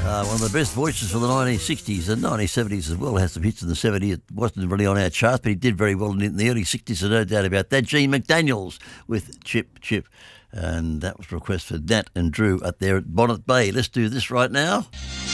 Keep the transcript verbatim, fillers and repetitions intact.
Uh, one of the best voices for the nineteen sixties and nineteen seventies as well. Has some hits in the seventies. It wasn't really on our charts, but he did very well in the early sixties, so no doubt about that. Gene McDaniels with Chip Chip. And that was a request for Nat and Drew up there at Bonnet Bay. Let's do this right now.